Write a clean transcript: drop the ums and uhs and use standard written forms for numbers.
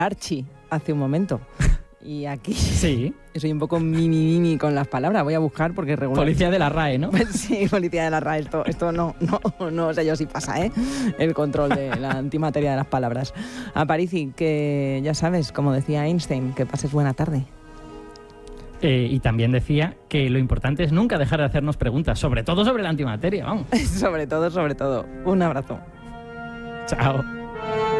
Archie hace un momento. Y aquí Sí. soy un poco mimi con las palabras. Voy a buscar porque regular. Policía de la RAE, ¿no? Sí, policía de la RAE. Esto no sé yo si pasa, ¿eh? El control de la antimateria de las palabras. Aparici, que ya sabes, como decía Einstein, que pases buena tarde. Y también decía que lo importante es nunca dejar de hacernos preguntas, sobre todo sobre la antimateria, vamos. Sobre todo. Un abrazo. Chao.